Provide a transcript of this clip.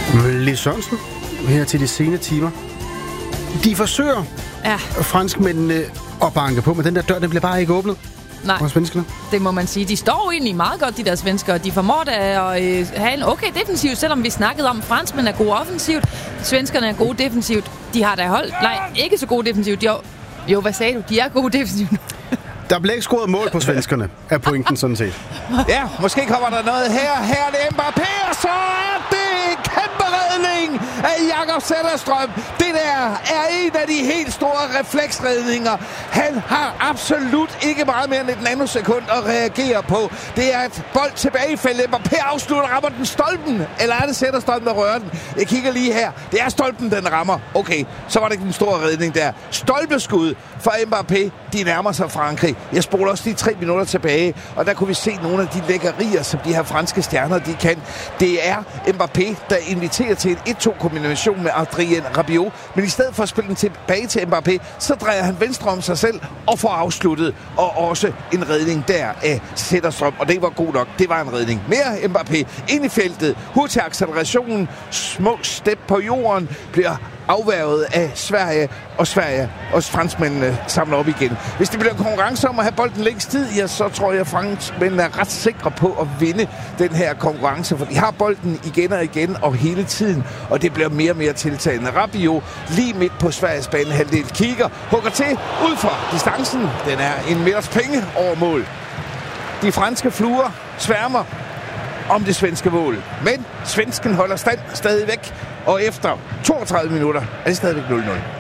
Lis Sørensen, her til de sene timer. De forsøger, franskmændene, at banke på, men den der dør, den bliver bare ikke åbnet. Nej, hos svenskerne. Det må man sige. De står jo egentlig meget godt, de der svenskere. De formår da at have en okay defensiv, selvom vi snakkede om, franskmænd er gode offensivt. Svenskerne er gode defensivt. De har da holdt. Nej, ikke så gode defensivt. Jo, hvad sagde du? De er gode defensivt. Der bliver ikke scoret mål på svenskerne, er pointen sådan set. Ja, måske kommer der noget her. Her er det Mbappé, og så er det en kæmpe redning af Jakob Zetterstrøm. Det der er en af de helt store refleksredninger. Han har absolut ikke meget mere end et nanosekund at reagere på. Det er et bold tilbage i feltet. Mbappé afslutter, rammer den stolpen. Eller er det Zetterstrøm, der rører den? Jeg kigger lige her. Det er stolpen, den rammer. Okay, så var det ikke den store redning der. Stolpeskud for Mbappé. De nærmer sig Frankrig. Jeg spoler også lige 3 minutter tilbage, og der kunne vi se nogle af de lækkerier, som de her franske stjerner, de kan. Det er Mbappé, der inviterer til en 1-2-kombination med Adrien Rabiot, men i stedet for at spille den tilbage til Mbappé, så drejer han venstre om sig selv og får afsluttet, og også en redning der af Zetterstrøm, og det var god nok. Det var en redning. Mere Mbappé ind i feltet. Hurtig acceleration, små step på jorden, bliver afværget af Sverige og franskmændene samler op igen. Hvis det bliver konkurrence om at have bolden længst tid, ja, så tror jeg, at franskmændene er ret sikre på at vinde den her konkurrence, for de har bolden igen og igen og hele tiden, og det bliver mere og mere tiltagende. Rabiot lige midt på Sveriges banehalvdel kigger, hugger til ud fra distancen. Den er en meters penge over mål. De franske fluer sværmer om det svenske mål, men svensken holder stand stadigvæk, og efter 32 minutter er det stadigvæk 0-0.